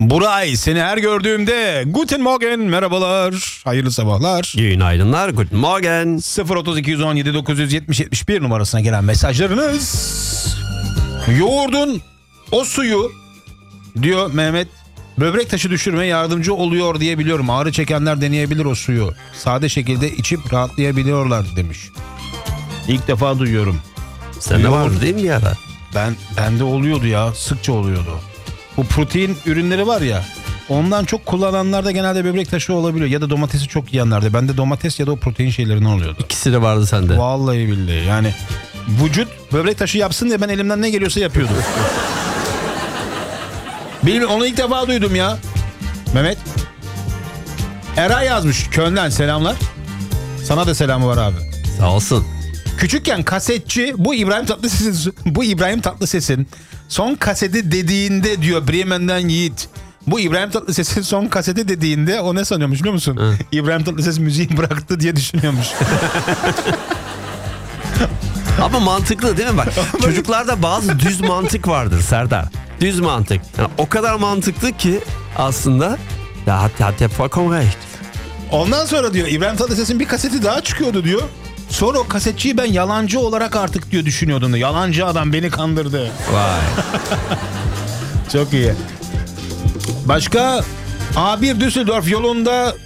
Buray, seni her gördüğümde Guten Morgen, merhabalar, hayırlı sabahlar. Günaydınlar, Guten Morgen. 03217 970 71 numarasına gelen mesajlarınız. Yoğurdun o suyu, diyor Mehmet, böbrek taşı düşürmeye yardımcı oluyor diye biliyorum. Ağrı çekenler deneyebilir o suyu. Sade şekilde içip rahatlayabiliyorlar demiş. İlk defa duyuyorum. Sende vardı değil mi bir ara? Bende oluyordu ya, sıkça oluyordu. Bu protein ürünleri var ya, ondan çok kullananlarda genelde böbrek taşı olabiliyor. Ya da domatesi çok yiyenlerde. Bende domates ya da o protein şeylerinden oluyordu. İkisi de vardı sende. Vallahi billahi yani vücut böbrek taşı yapsın diye ben elimden ne geliyorsa yapıyordum. Bilmiyorum, onu ilk defa duydum ya. Mehmet. Eray yazmış Köln'den, selamlar. Sana da selamı var abi. Sağ olsun. Küçükken kasetçi bu İbrahim Tatlıses'in son kaseti dediğinde, diyor Bremen'den Yiğit. Bu İbrahim Tatlıses'in son kaseti dediğinde o ne sanıyormuş biliyor musun? Hı. İbrahim Tatlıses müziği bıraktı diye düşünüyormuş. Ama mantıklı değil mi bak? Çocuklarda bazı düz mantık vardır Serdar. Düz mantık. Yani o kadar mantıklı ki aslında ya hatta vollkommen recht. Ondan sonra diyor İbrahim Tatlıses'in bir kaseti daha çıkıyordu diyor. Sonra o kasetçiyi ben yalancı olarak artık diyor düşünüyordum da. Yalancı adam beni kandırdı. Vay. Çok iyi. Başka A1 Düsseldorf yolunda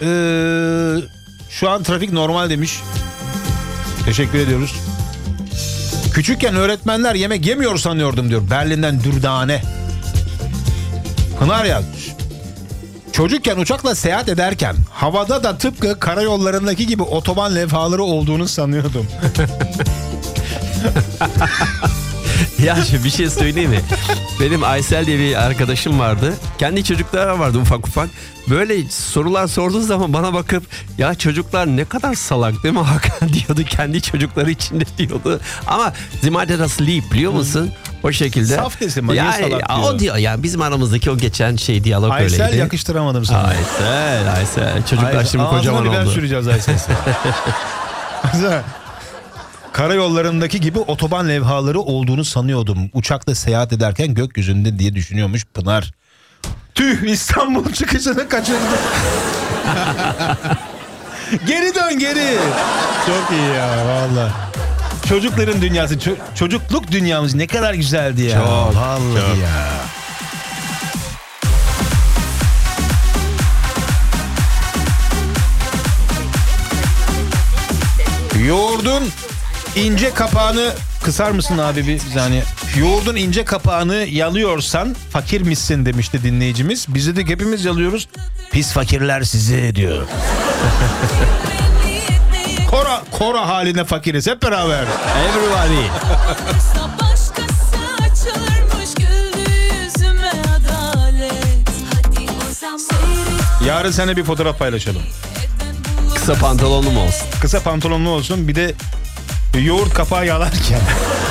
şu an trafik normal demiş. Teşekkür ediyoruz. Küçükken öğretmenler yemek yemiyor sanıyordum diyor. Berlin'den Dürdane. Pınar yazmış. Çocukken uçakla seyahat ederken havada da tıpkı karayollarındaki gibi otoban levhaları olduğunu sanıyordum. Ya şimdi bir şey söyleyeyim mi? Benim Aysel diye bir arkadaşım vardı. Kendi çocukları vardı ufak ufak. Böyle sorular sorduğu zaman bana bakıp ya çocuklar ne kadar salak değil mi Hakan diyordu. Kendi çocukları içinde diyordu. Ama sie meinte das lieb biliyor musun? O şekilde. Saf desin bana, yani, salak diyor. o diyor ya bizim aramızdaki o geçen diyalog Aysel öyleydi. yakıştıramadım sana. Aysel. Çocuklar şimdi kocaman ağzına biber oldu. süreceğiz Aysel'se. Karayollarındaki gibi otoban levhaları olduğunu sanıyordum. Uçakla seyahat ederken gökyüzünde diye düşünüyormuş Pınar. Tüh, İstanbul çıkışını kaçırdım. Geri dön geri. Çok iyi ya valla. Çocukların dünyası, çocukluk dünyamız ne kadar güzeldi ya. Çok, vallahi çok. ya. Yoğurdun ince kapağını kısar mısın abi bir saniye? Yoğurdun ince kapağını yalıyorsan fakir misin demişti dinleyicimiz. Biz de hepimiz yalıyoruz. Pis fakirler sizi diyor. Kora haline fakiriz hep beraber. Everybody. Yarın seninle bir fotoğraf paylaşalım. Kısa pantolonlu mu olsun? Kısa pantolonlu olsun, bir de yoğurt kapağı yalarken.